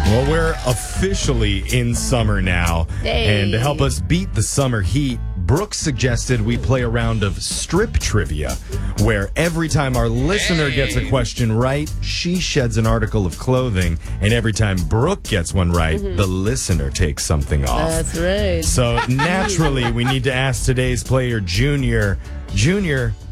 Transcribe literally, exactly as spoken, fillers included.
Well, we're officially in summer now. Hey. And to help us beat the summer heat, Brooke suggested we play a round of strip trivia, where every time our listener gets a question right, she sheds an article of clothing, and every time Brooke gets one right, the listener takes something off. That's right. So naturally, we need to ask today's player, Junior. Junior,